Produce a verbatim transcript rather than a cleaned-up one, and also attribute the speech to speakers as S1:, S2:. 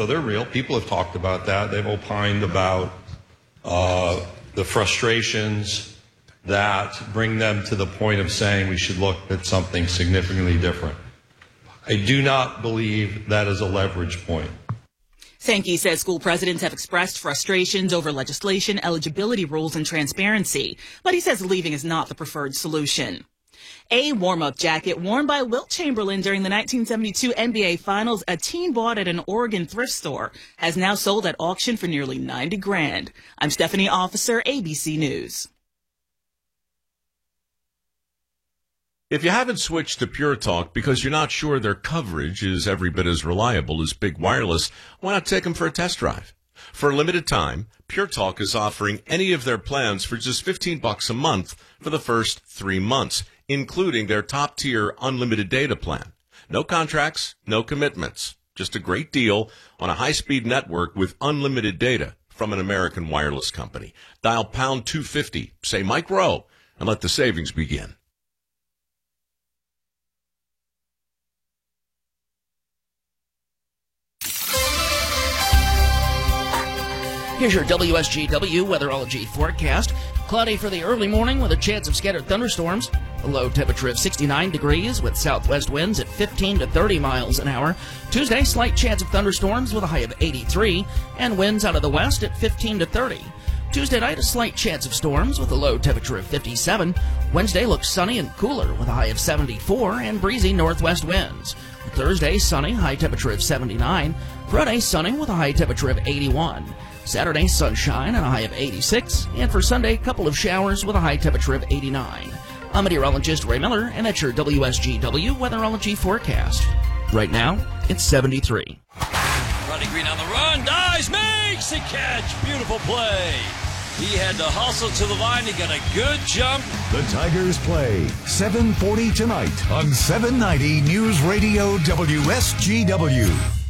S1: So they're real. People have talked about that. They've opined about uh, the frustrations that bring them to the point of saying we should look at something significantly different. I do not believe that is a leverage point.
S2: Sankey says school presidents have expressed frustrations over legislation, eligibility rules, and transparency, but he says leaving is not the preferred solution. A warm-up jacket worn by Wilt Chamberlain during the nineteen seventy-two N B A Finals, a teen bought at an Oregon thrift store, has now sold at auction for nearly ninety grand. I'm Stephanie Officer, A B C News.
S3: If you haven't switched to Pure Talk because you're not sure their coverage is every bit as reliable as Big Wireless, why not take them for a test drive? For a limited time, Pure Talk is offering any of their plans for just fifteen bucks a month for the first three months, including their top-tier unlimited data plan. No contracts, no commitments. Just a great deal on a high-speed network with unlimited data from an American wireless company. Dial pound two fifty, say Mike Rowe, and let the savings begin.
S4: Here's your W S G W weatherology forecast. Cloudy for the early morning with a chance of scattered thunderstorms. A low temperature of sixty-nine degrees with southwest winds at fifteen to thirty miles an hour. Tuesday, slight chance of thunderstorms with a high of eighty-three and winds out of the west at fifteen to thirty. Tuesday night, a slight chance of storms with a low temperature of fifty-seven. Wednesday looks sunny and cooler with a high of seventy-four and breezy northwest winds. Thursday, sunny, high temperature of seventy-nine. Friday, sunny with a high temperature of eighty-one. Saturday, sunshine and a high of eighty-six. And for Sunday, a couple of showers with a high temperature of eighty-nine. I'm meteorologist Ray Miller, and that's your W S G W weatherology forecast. Right now, it's seventy-three.
S5: Ronnie Green on the run, dives, makes the catch. Beautiful play. He had to hustle to the line. He got a good jump.
S6: The Tigers play seven forty tonight on seven ninety News Radio W S G W.